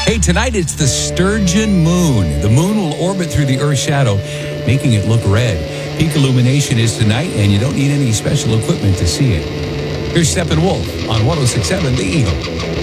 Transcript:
Hey, tonight it's the Sturgeon Moon. The moon will orbit through the Earth's shadow, making it look red. Peak illumination is tonight, and you don't need any special equipment to see it. Here's Steppenwolf on 106.7 The Eagle.